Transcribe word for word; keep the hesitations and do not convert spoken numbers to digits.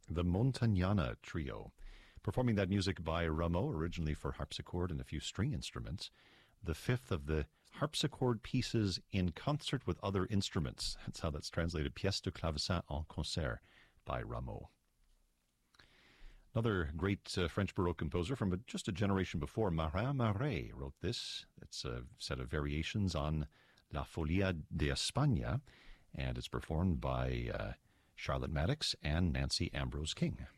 the Montagnana Trio. Performing that music by Rameau, originally for harpsichord and a few string instruments. The fifth of the harpsichord pieces in concert with other instruments. That's how that's translated. Pièce de clavecin en concert by Rameau. Another great uh, French Baroque composer from a, just a generation before, Marin Marais, wrote this. It's a set of variations on La Folia de España, and it's performed by uh, Charlotte Maddox and Nancy Ambrose King.